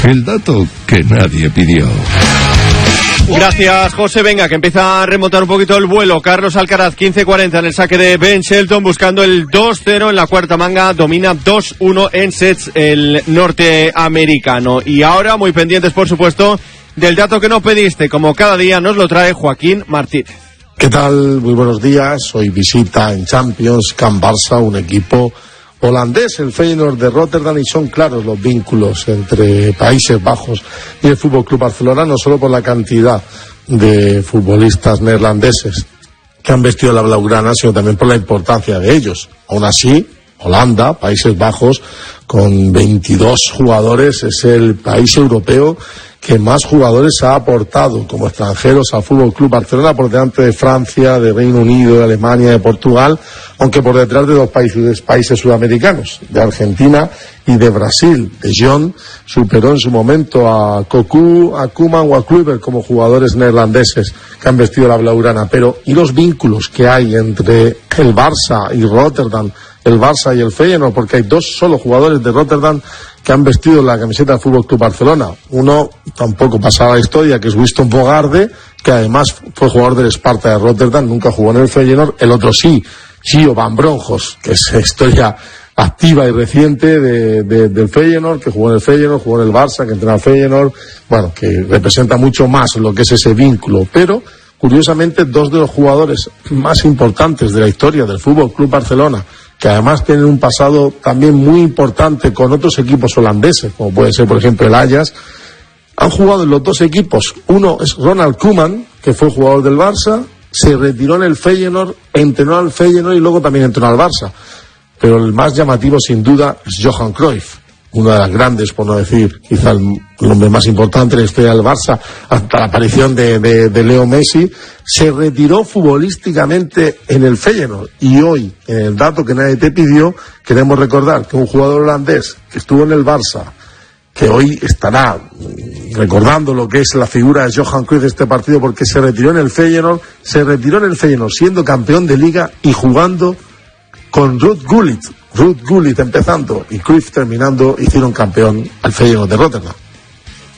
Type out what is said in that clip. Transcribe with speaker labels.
Speaker 1: El dato que nadie pidió.
Speaker 2: Gracias, José. Venga, que empieza a remontar un poquito el vuelo. Carlos Alcaraz, 15-40 en el saque de Ben Shelton, buscando el 2-0 en la cuarta manga. Domina 2-1 en sets el norteamericano. Y ahora, muy pendientes, por supuesto, del dato que no pediste. Como cada día nos lo trae Joaquín Martínez.
Speaker 3: ¿Qué tal? Muy buenos días. Hoy visita en Champions Can Barça, un equipo holandés, el Feyenoord de Rotterdam, y son claros los vínculos entre Países Bajos y el Fútbol Club Barcelona, no solo por la cantidad de futbolistas neerlandeses que han vestido la blaugrana, sino también por la importancia de ellos. Aún así, Holanda, Países Bajos, con 22 jugadores, es el país europeo que más jugadores ha aportado como extranjeros al Fútbol Club Barcelona, por delante de Francia, de Reino Unido, de Alemania, de Portugal, aunque por detrás de dos países sudamericanos, de Argentina y de Brasil. De Jong superó en su momento a Cocu, a Koeman o a Kluivert como jugadores neerlandeses que han vestido la blaugrana. Pero, ¿y los vínculos que hay entre el Barça y Rotterdam, el Barça y el Feyenoord? Porque hay dos solo jugadores de Rotterdam que han vestido la camiseta del Fútbol Club Barcelona. Uno tampoco pasaba la historia, que es Winston Bogarde, que además fue jugador del Sparta de Rotterdam, nunca jugó en el Feyenoord. El otro sí, Gio Van Bronckhorst, que es historia activa y reciente del Feyenoord, que jugó en el Feyenoord, jugó en el Barça, que entrena al Feyenoord, bueno, que representa mucho más lo que es ese vínculo. Pero, curiosamente, dos de los jugadores más importantes de la historia del Fútbol Club Barcelona, que además tienen un pasado también muy importante con otros equipos holandeses, como puede ser, por ejemplo, el Ajax, han jugado en los dos equipos. Uno es Ronald Koeman, que fue jugador del Barça, se retiró en el Feyenoord, entrenó al Feyenoord y luego también entrenó al Barça. Pero el más llamativo, sin duda, es Johan Cruyff, una de las grandes, por no decir, quizá el hombre más importante en la historia del Barça, hasta la aparición de Leo Messi. Se retiró futbolísticamente en el Feyenoord, y hoy, en el dato que nadie te pidió, queremos recordar que un jugador holandés que estuvo en el Barça, que hoy estará recordando lo que es la figura de Johan Cruyff de este partido, porque se retiró en el Feyenoord siendo campeón de Liga y jugando con Ruud Gullit empezando y Cruyff terminando, hicieron campeón al Feyenoord de Rotterdam.